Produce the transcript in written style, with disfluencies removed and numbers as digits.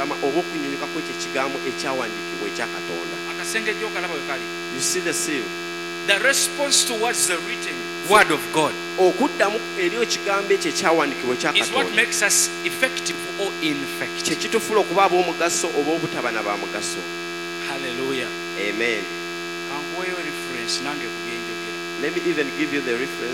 okutegama oba okunyunyukako ekyo ekigambo ekyawandiikibwa ekya Katonda. Akasenge gy'okalaba we kali. You see the seal? The response towards the written word of God Okuddamu eri ekigambo ekyo ekyawandiikibwa ekya is what Katonda makes us effective or ineffective. kye kitufuula okuba ab'omugaso oba obutaba na ba mugaso. Hallelujah. Amen. Kankuweeyo reference nange ku byenjogera. Let me even give you the reference